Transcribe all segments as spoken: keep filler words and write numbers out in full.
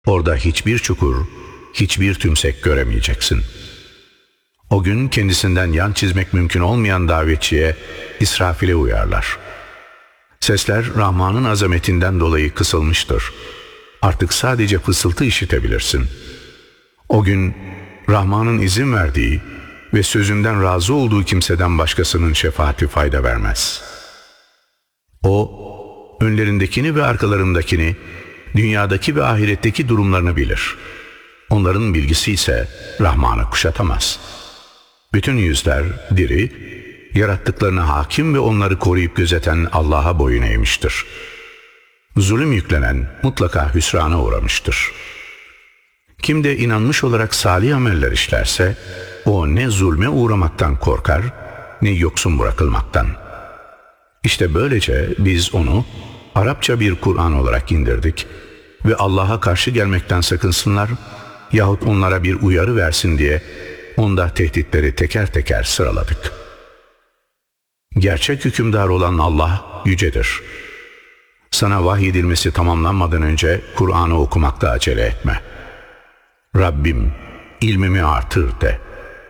Orada hiçbir çukur, hiçbir tümsek göremeyeceksin. O gün kendisinden yan çizmek mümkün olmayan davetçiye, İsrafil'e uyarlar. Sesler Rahman'ın azametinden dolayı kısılmıştır. Artık sadece fısıltı işitebilirsin. O gün Rahman'ın izin verdiği ve sözünden razı olduğu kimseden başkasının şefaati fayda vermez. O, önlerindekini ve arkalarındakini, dünyadaki ve ahiretteki durumlarını bilir. Onların bilgisi ise Rahman'ı kuşatamaz. Bütün yüzler diri, yarattıklarına hakim ve onları koruyup gözeten Allah'a boyun eğmiştir. Zulüm yüklenen mutlaka hüsrana uğramıştır. Kim de inanmış olarak salih ameller işlerse, o ne zulme uğramaktan korkar, ne yoksun bırakılmaktan. İşte böylece biz onu Arapça bir Kur'an olarak indirdik ve Allah'a karşı gelmekten sakınsınlar yahut onlara bir uyarı versin diye onda tehditleri teker teker sıraladık. Gerçek hükümdar olan Allah yücedir. Sana vahyedilmesi tamamlanmadan önce Kur'an'ı okumakta acele etme. Rabbim ilmimi artır de.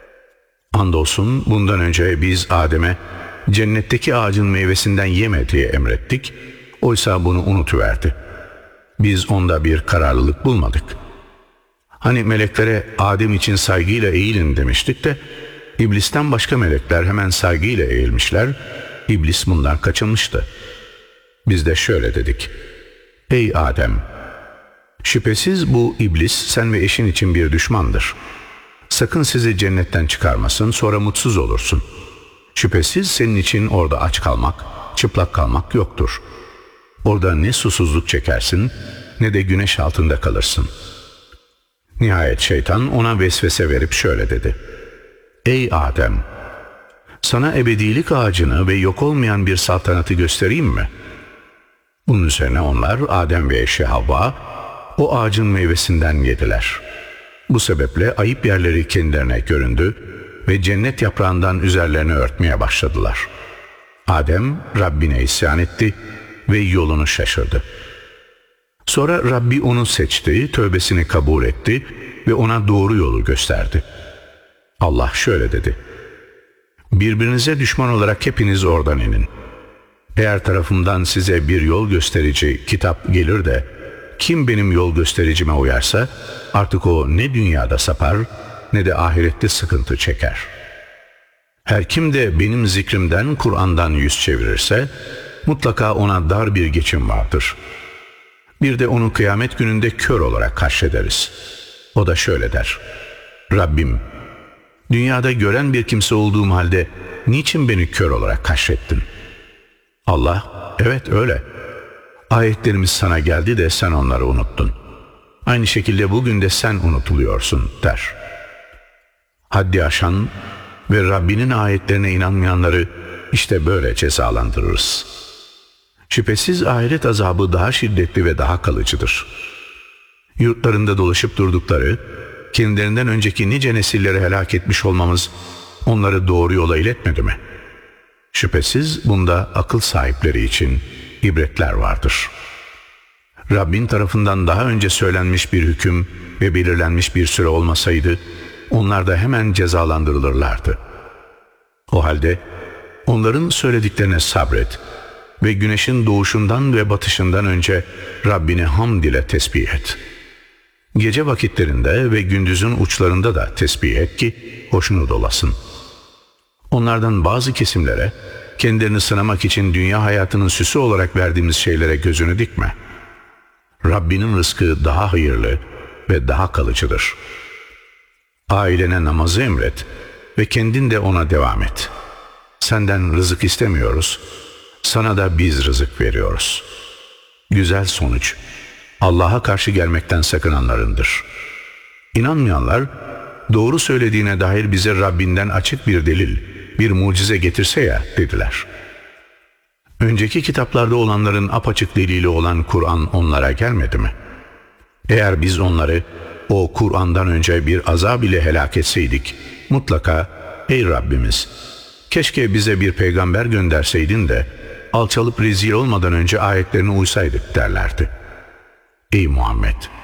Andolsun bundan önce biz Adem'e cennetteki ağacın meyvesinden yeme diye emrettik. Oysa bunu unutuverdi. Biz onda bir kararlılık bulmadık. Hani meleklere Adem için saygıyla eğilin demiştik de İblisten başka melekler hemen saygıyla eğilmişler. İblis bundan kaçınmıştı. Biz de şöyle dedik: Ey Adem! Şüphesiz bu iblis sen ve eşin için bir düşmandır. Sakın sizi cennetten çıkarmasın, sonra mutsuz olursun. Şüphesiz senin için orada aç kalmak, çıplak kalmak yoktur. Orada ne susuzluk çekersin, ne de güneş altında kalırsın. Nihayet şeytan ona vesvese verip şöyle dedi: Ey Adem! Sana ebedilik ağacını ve yok olmayan bir saltanatı göstereyim mi? Bunun üzerine onlar Adem ve eşi Havva o ağacın meyvesinden yediler. Bu sebeple ayıp yerleri kendilerine göründü ve cennet yaprağından üzerlerini örtmeye başladılar. Adem Rabbine isyan etti ve yolunu şaşırdı. Sonra Rabbi onu seçti, tövbesini kabul etti ve ona doğru yolu gösterdi. Allah şöyle dedi: Birbirinize düşman olarak hepiniz oradan inin. Eğer tarafımdan size bir yol gösterici kitap gelir de kim benim yol göstericime uyarsa artık o ne dünyada sapar ne de ahirette sıkıntı çeker. Her kim de benim zikrimden, Kur'an'dan yüz çevirirse mutlaka ona dar bir geçim vardır. Bir de onu kıyamet gününde kör olarak haşrederiz. O da şöyle der: Rabbim, dünyada gören bir kimse olduğum halde niçin beni kör olarak haşrettin? Allah, evet öyle. Ayetlerimiz sana geldi de sen onları unuttun. Aynı şekilde bugün de sen unutuluyorsun der. Haddi aşan ve Rabbinin ayetlerine inanmayanları işte böyle cezalandırırız. Şüphesiz ahiret azabı daha şiddetli ve daha kalıcıdır. Yurtlarında dolaşıp durdukları, kendilerinden önceki nice nesilleri helak etmiş olmamız onları doğru yola iletmedi mi? Şüphesiz bunda akıl sahipleri için ibretler vardır. Rabbin tarafından daha önce söylenmiş bir hüküm ve belirlenmiş bir süre olmasaydı, onlar da hemen cezalandırılırlardı. O halde onların söylediklerine sabret ve güneşin doğuşundan ve batışından önce Rabbini hamd ile tesbih et. Gece vakitlerinde ve gündüzün uçlarında da tesbih et ki hoşnut olasın. Onlardan bazı kesimlere kendilerini sınamak için dünya hayatının süsü olarak verdiğimiz şeylere gözünü dikme. Rabbinin rızkı daha hayırlı ve daha kalıcıdır. Ailene namazı emret ve kendin de ona devam et. Senden rızık istemiyoruz, sana da biz rızık veriyoruz. Güzel sonuç Allah'a karşı gelmekten sakınanlarındır. İnanmayanlar, doğru söylediğine dair bize Rabbinden açık bir delil, bir mucize getirse ya dediler. Önceki kitaplarda olanların apaçık delili olan Kur'an onlara gelmedi mi? Eğer biz onları o Kur'an'dan önce bir azab ile helak etseydik, mutlaka ey Rabbimiz, keşke bize bir peygamber gönderseydin de alçalıp rezil olmadan önce ayetlerine uysaydık derlerdi. Ey Muhammed!